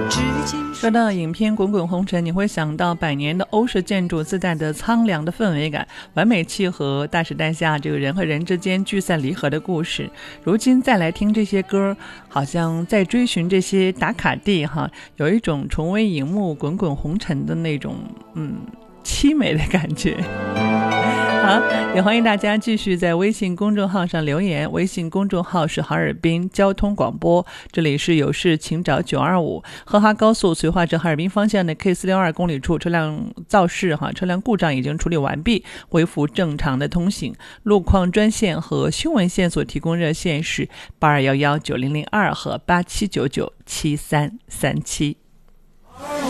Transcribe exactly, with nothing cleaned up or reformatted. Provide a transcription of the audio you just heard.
说到影片《滚滚红尘》，你会想到百年的欧式建筑自带的苍凉的氛围感，完美契合大时代下这个人和人之间聚散离合的故事。如今再来听这些歌，好像在追寻这些打卡地哈，有一种重温荧幕滚滚红尘的那种嗯凄美的感觉。好，也欢迎大家继续在微信公众号上留言，微信公众号是哈尔滨交通广播，这里是有事请找九二五。河哈高速绥化至哈尔滨方向的 K 四六二公里处车辆肇事哈，车辆故障已经处理完毕，恢复正常的通行。路况专线和新闻线所提供热线是八二一一九零零二和八七九九七三三七。